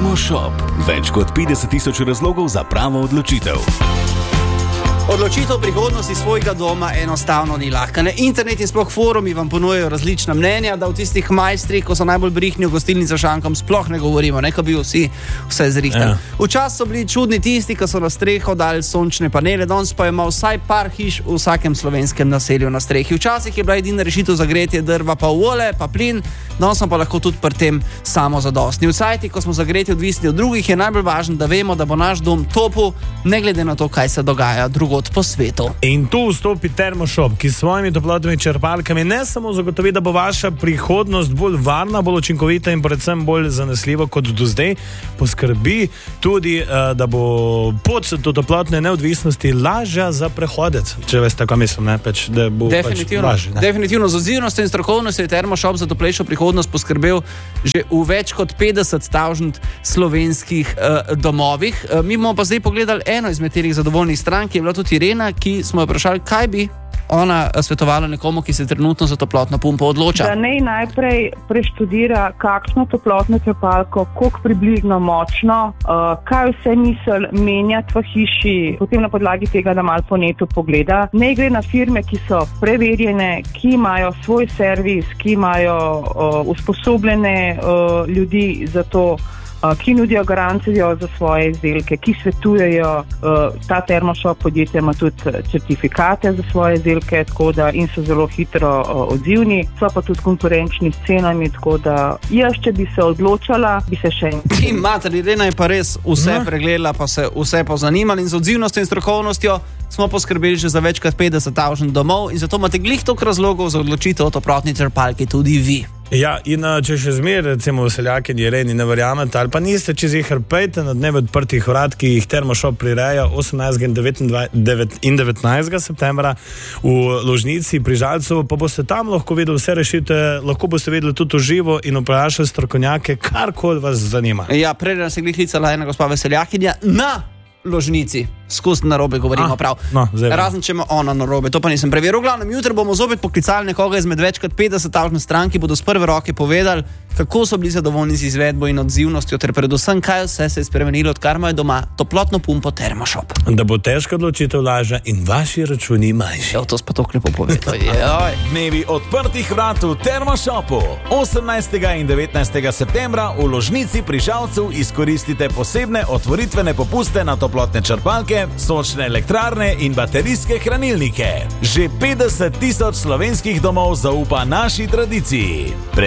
Termoshop. Več kot 50 000 razlogov za pravo odločitev. Odločitev prihodnosti svojega doma enostavno ni lahka. Internet in sploh forumi vam ponujajo različna mnenja, da v tistih majstrih, ko so najbolj brihni v gostilni za šankom, sploh ne govorimo, ko bi vsi vse zrihtali. Včasih so bili čudni tisti, ki so na streho dali sončne panele, danes pa ima vsaj par hiš v vsakem slovenskem naselju na strehi. Včasih je bila edina rešitev za gretje drva pa olje, pa plin, danes pa lahko tudi pri tem samozadostni. V cajtih, ko smo za gretje odvisni od drugih, je najbolj važno, da vemo, da bo naš dom topel, ne glede na to, kaj se dogaja drugod po svetu. In tu vstopi Termoshop, ki s svojimi toplotnimi črpalkami ne samo zagotovi, da bo vaša prihodnost bolj varna, bolj učinkovita in predvsem bolj zanesljiva kot do zdaj, poskrbi tudi, da bo pot do toplotne neodvisnosti lažja za prehodec, če veste, kako mislim, da bo lažje. Definitivno, z odzivnostjo in strokovnostjo je Termoshop za toplejšo prihodnost poskrbel že v več kot 50 000 slovenskih domovih. Mi bomo pa zdaj pogledali eno izmed teh zadovoljnih strank, ki je bila tudi Irena, ki smo jo vprašali, kaj bi ona svetovala nekomu, ki se trenutno za toplotno pumpo odloča. Da naj najprej preštudira, kakšno toplotno črpalko, koliko približno močno, kaj vse misel menjati v hiši, potem na podlagi tega, da malo po netu pogleda. Naj gre na firme, ki so preverjene, ki imajo svoj servis, ki imajo usposobljene ljudi za to, ki nudijo garancijo za svoje izdelke, ki svetujejo. Ta Termoshop podjetje ima tudi certifikate za svoje izdelke, tako da in so zelo hitro odzivni, so pa tudi konkurenčni s cenami, tako da jaz, če bi se odločala, bi se še in mater, Irena je pa res vse pregledala, pa se vse pozanimala in z odzivnostjo in strokovnostjo smo poskrbeli že za več kot 50 000 domov in zato imate glih toliko razlogov za odločitev o toplotni črpalki tudi vi. Ja, in če še zmer, recimo Veseljaki in Ireni ne verjamete ali pa niste čez jih pejte na dneve odprtih vrat, ki jih Termoshop prireja 18. in 19. septembra v Ložnici pri Žalcu, pa boste tam lahko videli vse rešitve, lahko boste videli tudi v živo in vprašali strokovnjake, karkoli vas zanima. Ja, prej nas je glih licala ena gospa Veseljakinja na Ložnici. Skus narobe govorimo prav. Razen če ima ona narobe, to pa nisem preveril. V glavnem, jutri bomo zopet poklicali nekoga izmed več kot 50 000 strank, ki bodo z prve roke povedali, kako so bili zadovoljni z izvedbo in odzivnostjo, ter predvsem, kaj vse se je spremenilo, odkar imajo doma toplotno pumpo Termoshop. Da bo težka odločitev lažja in vaši računi manjši. Ja, to pa to lepo povedal. Dnevi odprtih vrat v Termoshopu. 18. in 19. septembra v Ložnici pri Žalcu izkoristite posebne otvoritvene popuste na toplotne črpalke, sončne elektrarne in baterijske hranilnike. Že 50 000 slovenskih domov zaupa naši tradiciji.